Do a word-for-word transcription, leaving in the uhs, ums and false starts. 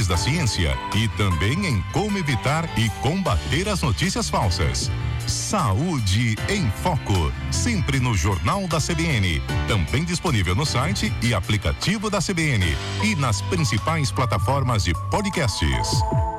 verdades da ciência e também em como evitar e combater as notícias falsas. Saúde em Foco, sempre no Jornal da C B N, também disponível no site e aplicativo da C B N e nas principais plataformas de podcasts.